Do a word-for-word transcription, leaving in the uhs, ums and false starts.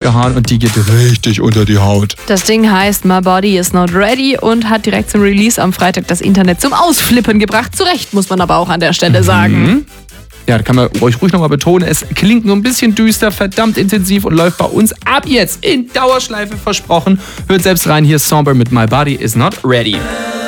durchgehauen und die geht richtig unter die Haut. Das Ding heißt My Body Is Not Ready und hat direkt zum Release am Freitag das Internet zum Ausflippen gebracht. Zu Recht, muss man aber auch an der Stelle sagen. Mhm. Ja, da kann man euch ruhig nochmal betonen, es klingt nur ein bisschen düster, verdammt intensiv und läuft bei uns ab jetzt in Dauerschleife versprochen. Hört selbst rein, hier Somber mit My Body Is Not Ready.